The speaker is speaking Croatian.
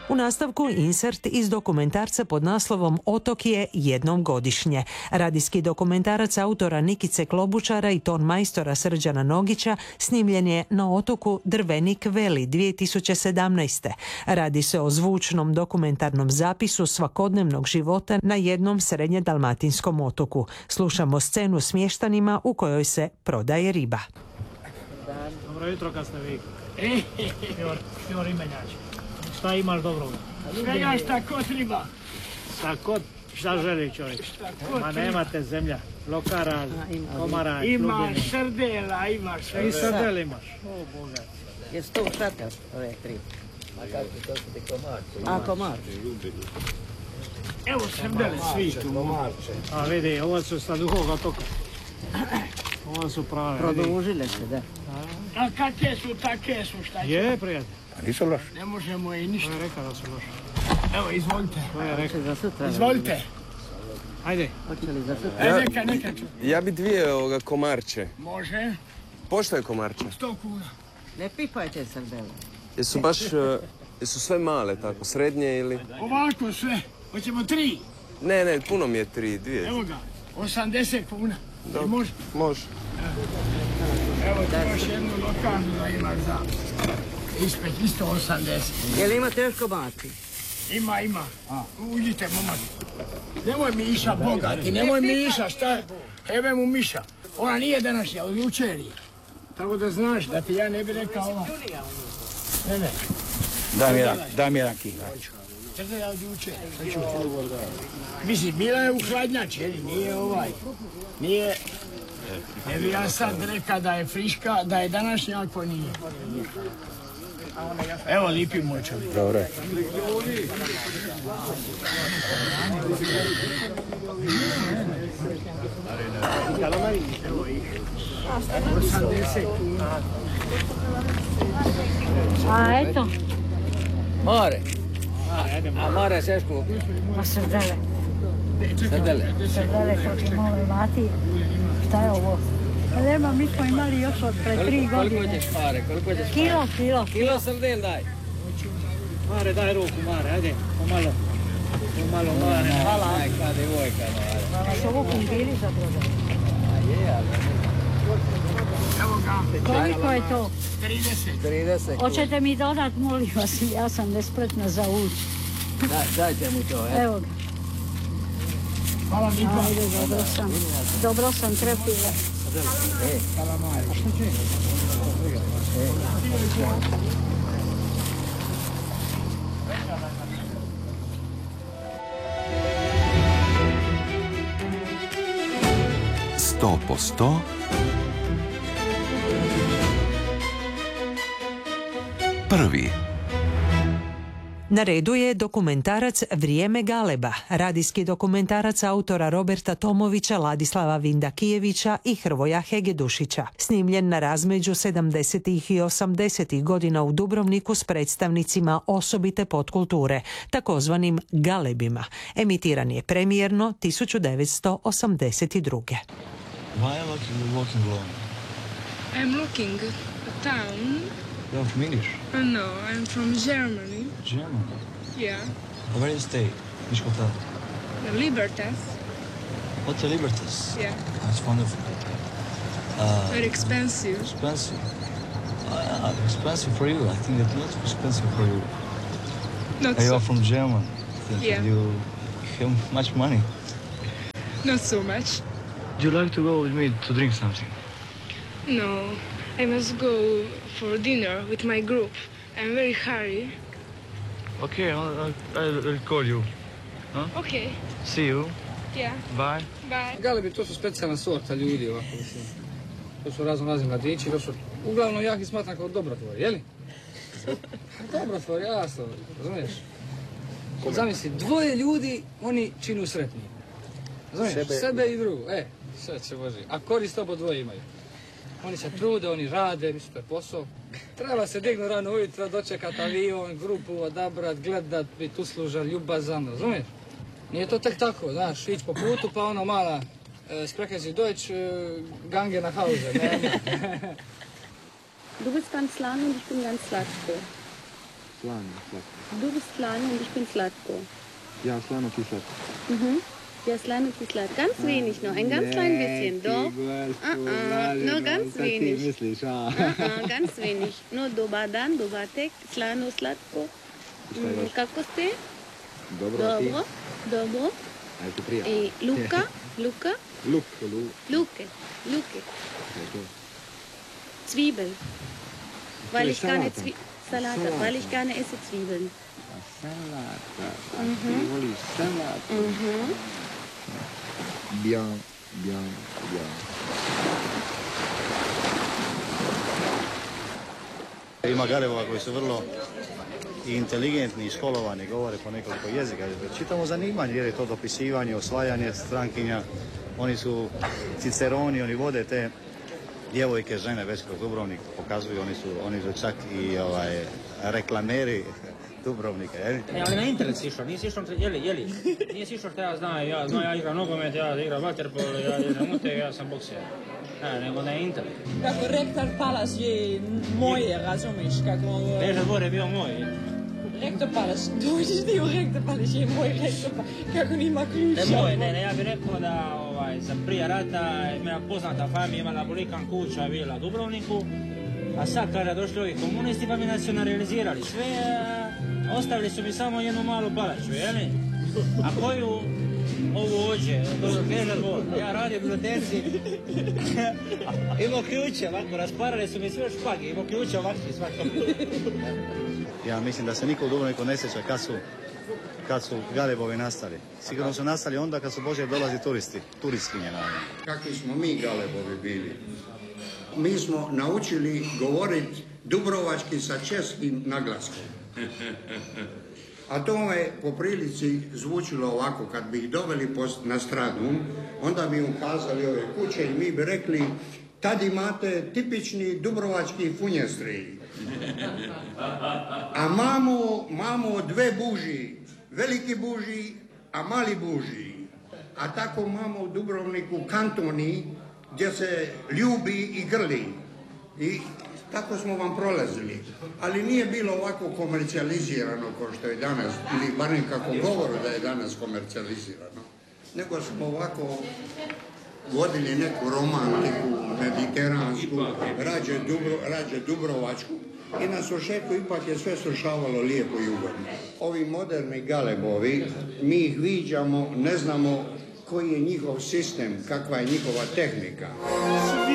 U nastavku insert iz dokumentarca pod naslovom Otok je jednom godišnje. Radijski dokumentarac autora Nikice Klobučara i ton majstora Srđana Nogića snimljen je na otoku Drvenik Veli 2017. Radi se o zvučnom dokumentarnom zapisu svakodnevnog života na jednom srednje-dalmatinskom otoku. Slušamo scenu s mještanima u kojoj se prodaje riba. Dobro jutro kad ste vi. Fior imenjač. Šta imaš dobro? Svega šta kod riba. Šta kod? Šta želi čovjek? Ma nemate zemlja. Lokara, komara, Ima klubine. srdela, ima sve. I srdel imaš. O Boga. Jesu to šatar, ove tri? A kako to su ti komarci? A, komar. Evo srdele svi tu. Komarče. A vidi, ovo su sa Duhog otoka. Ovo su prave. Produžile se, da. A kakve su, takve su, šta će? Je, prijatelj. A nisu loši. Ne možemo i ništa. To je rekao da su loši. Evo, izvolite. To je rekao. Za sutra. Izvolite. Ajde. Hoće li za sutra? Neka. Ja bi dvije komarče. Može. Pošto je komarče? 100 kuna. Ne pipajte srdele. Jesu baš, jesu sve male tako, srednje ili? Ovako sve. Hoćemo 3. Ne, puno mi je 3, 2. Evo ga. 80 kuna. Dobro. Može. Može. Evo ti još jednu lokalnu da imaš za ispeć, isto 80. Je li ima teško bati? Ima. Uđite, momak. Nemoj Miša, bogati, nemoj Miša, šta? Ebe mu Miša. Ona nije današnja, od jučer je. Tako da znaš, da ti ja ne bi rekao ova. Ne. Daj mi jedan kihač. Čekaj, ja od jučer. Mislim, bila je u hladnjači, nije ovaj. Nije... Ne bi ja sad rekao da je friška, da je današnja, ako nije. Evo, lipi moj čovjek. Dobro je. Evo ih. 80 kuna. A eto, More. A more seško. ma srdele. Srdele. Srdele, kako malo mati. Šta je ovo? Pa nema, mi smo imali još od pre 3 Koliko godine. ćeš pare? Kilo. Kilo srdel daj. Mare, daj ruku, Mare, ajde. Pomalo, Mare. Hvala. Majka, devojka, Mare. Hvala se ovo kumbili za prodaj. Evo ga. Koliko je to? 30. Hoćete mi dodat, molim vas, ja sam nespretna za ući. Dajte mu to, Evo ga. Hvala lipa. Ajde, dobro sam trepila. Sto po sto prvi. Na redu je dokumentarac Vrijeme Galeba, radijski dokumentarac autora Roberta Tomovića, Ladislava Vindakijevića i Hrvoja Hegedušića. Snimljen na razmeđu 70. i 80. godina u Dubrovniku s predstavnicima osobite podkulture, takozvanim Galebima. Emitiran je premijerno 1982. Why are you walking alone? I'm looking a town. You're from English? No, I'm from Germany. German? Yeah. Where do you stay? Which hotel? The Libertas. Hotel Libertas? Yeah. That's wonderful. Very expensive. Expensive? Expensive for you. I think it's not expensive for you. Not You so, are from Germany. I think Yeah. you have much money. not so much. Do you like to go with me to drink something? No, I must go for dinner with my group. I'm very hurry. Okay, I'll call you. Okay. See you. Yeah. Bye. Bye. Galebi, to su specijalna sorta ljudi ovako, mislim. To su razni mladići, to su... Uglavnom, ja ih smatram kao dobrotvori, jeli? Dobrotvori, jasno, razumiješ? Zamisli, 2 ljudi, oni činu sretni. Razumiješ? Sebe i drugu, sve će Boži. A korist obo 2 imaju. Oni se trude, oni rade, mislim, to je posao. Treba se dignu rano ujutro, dočekat avion, grupu odabrat, gledat, biti uslužan, ljubazan, razumiješ? Nije to tek tako, znaš, ići po putu pa ono mala, sprechen Sie Deutsch, gange nach Hause, ne? Du bist ganz lang und ich bin ganz Latschke. Slano, slatko. Du bist Slano und ich bin Slatko. Ja, slano, ti slatko. Ja, Slano, ti Slatko. Ganz wenig noch, ein ganz klein bisschen. Doch. Nur ganz wenig. Ganz wenig. Nur dobar dan, dobar tek, Slano, Slatko. Kako ste? Dobro, ti? Dobro. Ajde, prijatno. I Luka? Luke. Zwiebel. Weil ich gerne Salata, weil ich gerne esse Zwiebeln. Salata. Ti voliš salatu. Bien. Ima Galebova koji su vrlo i inteligentni i školovani, govore po nekoliko jezika. Čitamo zanimanje jer je to dopisivanje, osvajanje strankinja. Oni su ciceroni, oni vode te djevojke, žene već kroz Dubrovnik pokazuju, oni su čak i reklameri Dubrovnika, jel? Ali na internet si išao, nisi išao, jeli? Nisi išao što ja znam, ja igram nogomet, ja igram vaterpolo, ja igram mute, ja sam bokser. Nego na internet. Kako rektor Palac je moje, razumiš, kako... Beža dvor je bio moj. Rektor Palac, dođeš ti u Rektor Palac, je moj Rektor Palac, kako nima ključa. Ne, ja bih rekao da sam prije rata, moja poznata familija imala bolikan kuća, bila u Dubrovniku, a sad kada došli ovi komunisti pa mi nacionalizirali sve, ostavili su mi samo jednu malu palaču, jeli? A koju ovu ođe, ja radim u biblioteci, imao ključe, ovako, rasparali su mi sve špage, imao ključe ovakvi svako. Ja mislim da se niko u Dubrovniku ne sjeća kad su Galebovi nastali. Sigurno su nastali onda kad su Bože dolazi turistkinje. Kakvi smo mi Galebovi bili? Mi smo naučili govoriti dubrovački sa českim naglaskom. A to me po prilici zvučilo ovako, kad bi ih doveli na stranu, onda bi ukazali ove kuće i mi bi rekli, tad imate tipični dubrovački funjestriji. A mamo dve buži, veliki buži, a mali buži. A tako mamo u Dubrovniku kantoni gdje se ljubi i grli. I tako smo vam prolazili. Ali nije bilo ovako komercijalizirano kao što je danas, ili barem kako govoru da je danas komercijalizirano. Nego smo ovako vodili neku romantiku, mediteransku, rađe dubrovačku. I na Sušeku ipak je sve slušavalo lijepo i ugodno. Ovi moderni Galebovi, mi ih viđamo, ne znamo koji je njihov sistem, kakva je njihova tehnika.